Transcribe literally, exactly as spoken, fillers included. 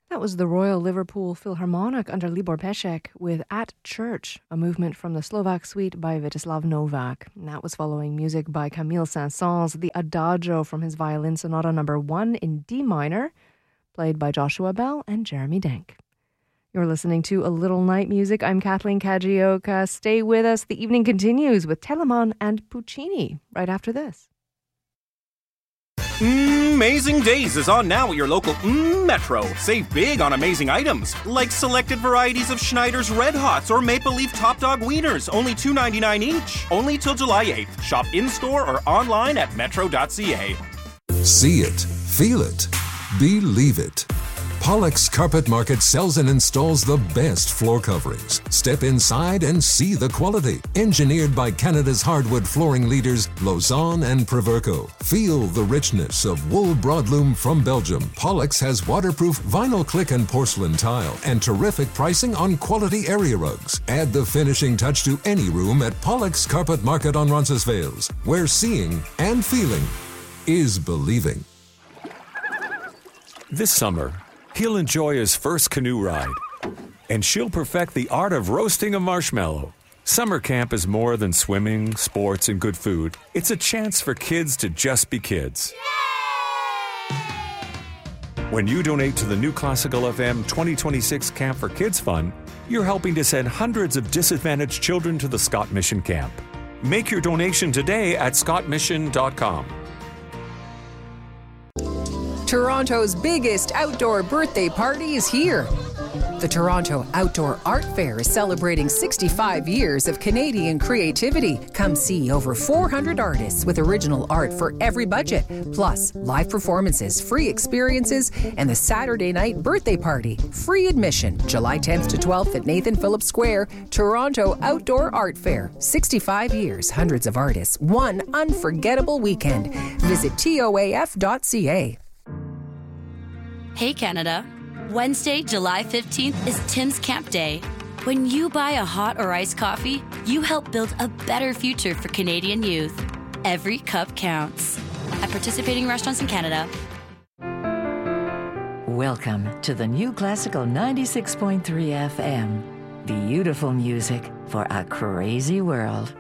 That was the Royal Liverpool Philharmonic under Libor Pesek with At Church, a movement from the Slovak suite by Vítězslav Novák. And that was following music by Camille Saint-Saëns, the Adagio from his Violin Sonata number one in D minor, played by Joshua Bell and Jeremy Denk. You're listening to A Little Night Music. I'm Kathleen Kajioka. Stay with us. The evening continues with Telemann and Puccini right after this. Amazing Days is on now at your local mm, Metro. Save big on amazing items, like selected varieties of Schneider's Red Hots or Maple Leaf Top Dog Wieners, only two ninety-nine each. Only till July eighth. Shop in-store or online at metro dot c a. See it, feel it, believe it. Pollock's Carpet Market sells and installs the best floor coverings. Step inside and see the quality. Engineered by Canada's hardwood flooring leaders, Lausanne and Proverco. Feel the richness of wool broadloom from Belgium. Pollock's has waterproof vinyl click and porcelain tile and terrific pricing on quality area rugs. Add the finishing touch to any room at Pollock's Carpet Market on Roncesvalles, where seeing and feeling is believing. This summer, he'll enjoy his first canoe ride, and she'll perfect the art of roasting a marshmallow. Summer camp is more than swimming, sports, and good food. It's a chance for kids to just be kids. When you donate to the New Classical F M twenty twenty-six Camp for Kids Fund, you're helping to send hundreds of disadvantaged children to the Scott Mission Camp. Make your donation today at scott mission dot com. Toronto's biggest outdoor birthday party is here. The Toronto Outdoor Art Fair is celebrating sixty-five years of Canadian creativity. Come see over four hundred artists with original art for every budget, plus live performances, free experiences, and the Saturday night birthday party. Free admission, July tenth to twelfth at Nathan Phillips Square. Toronto Outdoor Art Fair. sixty-five years, hundreds of artists, one unforgettable weekend. Visit T O A F dot C A. Hey Canada, Wednesday, July fifteenth is Tim's Camp Day. When you buy a hot or iced coffee, you help build a better future for Canadian youth. Every cup counts. At participating restaurants in Canada. Welcome to the New Classical ninety-six point three F M. Beautiful music for a crazy world.